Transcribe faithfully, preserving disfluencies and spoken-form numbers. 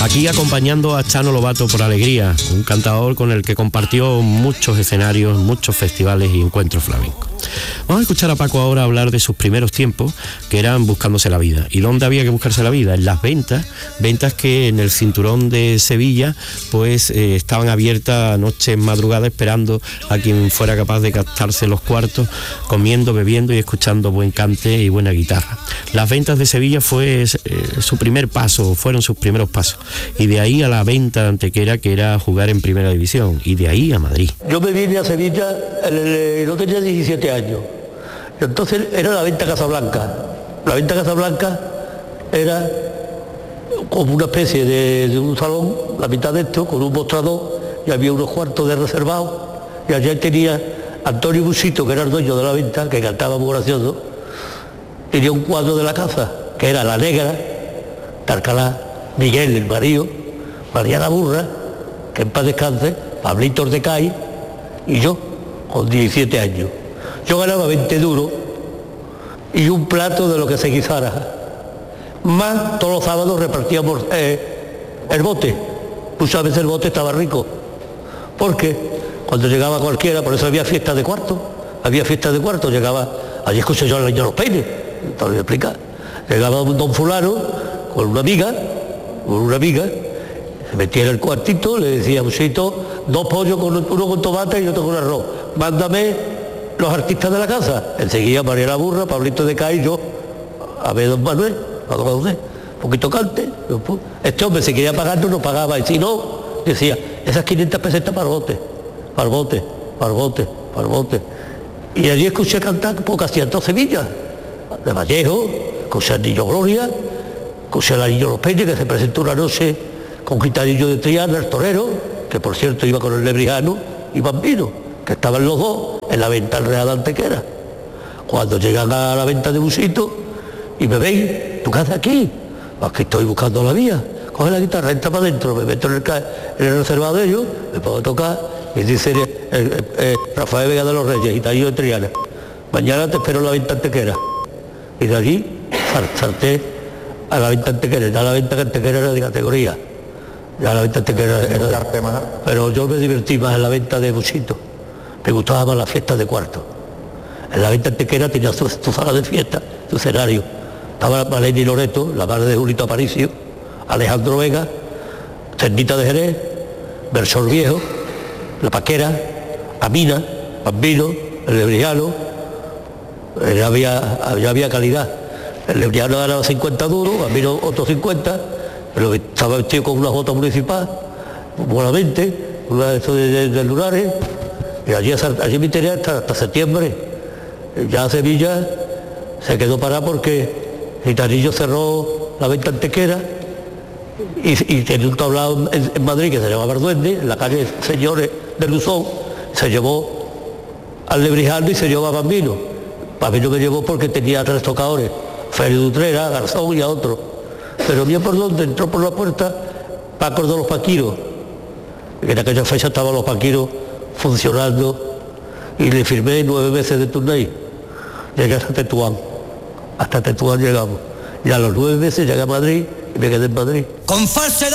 Aquí acompañando a Chano Lobato por Alegría, un cantador con el que compartió muchos escenarios, muchos festivales y encuentros flamencos. Vamos a escuchar a Paco ahora hablar de sus primeros tiempos, que eran buscándose la vida. ¿Y dónde había que buscarse la vida? En las ventas, ventas que en el cinturón de Sevilla pues eh, estaban abiertas noches madrugadas esperando a quien fuera capaz de captarse los cuartos, comiendo, bebiendo y escuchando buen cante y buena guitarra. Las ventas de Sevilla fue eh, su primer paso, fueron sus primeros pasos, y de ahí a la venta de Antequera, que era jugar en Primera División, y de ahí a Madrid. Yo me vine a Sevilla, no tenía diecisiete años, y entonces era la venta Casablanca. La venta Casablanca era como una especie de, de un salón, la mitad de esto, con un mostrador, y había unos cuartos de reservados, y allá tenía Antonio Busito, que era el dueño de la venta, que cantaba muy gracioso, tenía un cuadro de la casa, que era La Negra, de Alcalá, Miguel, el marido, María la Burra, que en paz descanse, Pablito de Cay, y yo, con diecisiete años. Yo ganaba veinte duros y un plato de lo que se guisara. Más, todos los sábados repartíamos eh, el bote. Muchas veces el bote estaba rico, porque cuando llegaba cualquiera, por eso había fiestas de cuarto, había fiestas de cuarto, llegaba, allí escuché yo al año Los Peines, te lo voy a explicar. Llegaba un don fulano con una amiga, con una amiga, se metía en el cuartito, le decía, Busito, dos pollos, con uno con tomate y otro con arroz. Mándame los artistas de la casa. Enseguida María la Burra, Pablito de Cay, yo, a ver don Manuel, a don José, un poquito cante. Este hombre se quería pagar, no nos pagaba, y si no, decía, esas quinientas pesetas para el bote, para el bote, para el bote, para el bote. Y allí escuché cantar por casi en toda Sevilla, de Vallejo, escuché al Niño Gloria, escuché al Niño Los Peines, que se presentó una noche con Gitanillo de Triana, el torero, que por cierto iba con el Lebrijano y Bambino, que estaban los dos en la venta Real de Antequera. Cuando llegan a la venta de Busito y me veis, ¿tú qué haces aquí? Aquí estoy buscando la vía. Coge la guitarra, entra para adentro, me meto en el, en el reservado de ellos, me puedo tocar, y dice el, el, el, el Rafael Vega de los Reyes, Gitanillo de Triana, mañana te espero en la venta Antequera. Y de allí salté a la venta Antequera, ya la venta Antequera era de categoría. Ya la venta Antequera era de, pero yo me divertí más en la venta de Busito. Me gustaba más las fiestas de cuarto. En la venta Antequera tenía su, su sala de fiesta, su escenario. Estaba Maleni Loreto, la madre de Julito Aparicio, Alejandro Vega, Cernita de Jerez, Bersol Viejo, La Paquera, Amina, Bambino, el Lebrijano. Ya había, ya había calidad. El Lebrijano ganaba cincuenta duros, Bambino otros cincuenta, pero estaba vestido con una jota municipal, buenamente, una de estos de, de, de lunares. Y allí, allí me tenía hasta, hasta septiembre. Ya Sevilla se quedó parada porque Gitanillo cerró la venta Antequera y, y tenía un tablado en, en Madrid que se llamaba El Duende, en la calle Señores de Luzón, se llevó al Lebrijano y se llevó a Bambino. Bambino me llevó porque tenía tres tocadores, Félix Dutrera, Garzón y a otro. Pero bien por donde entró por la puerta Paco de los Paquiros, que en aquella fecha estaban los Paquiros funcionando, y le firmé nueve meses de turné. Llegué hasta Tetuán, hasta Tetuán llegamos, y a los nueve meses llegué a Madrid y me quedé en Madrid. Con falsedad